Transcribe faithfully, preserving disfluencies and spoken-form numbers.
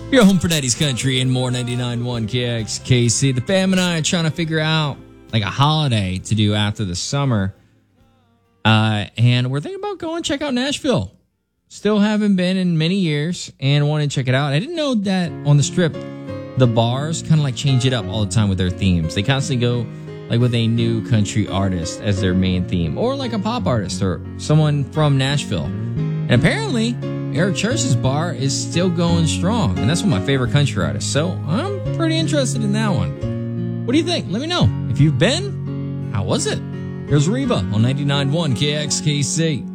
You're home for Daddy's Country and more ninety-nine point one K X K C. The fam and I are trying to figure out like a holiday to do after the summer. Uh, and we're thinking about going check out Nashville. Still haven't been in many years and want to check it out. I didn't know that on the Strip, the bars kind of like change it up all the time with their themes. They constantly go like with a new country artist as their main theme, or like a pop artist or someone from Nashville. And apparently Eric Church's bar is still going strong, and that's one of my favorite country artists. So I'm pretty interested in that one. What do you think? Let me know. If you've been, how was it? Here's Reba on ninety-nine point one K X K C.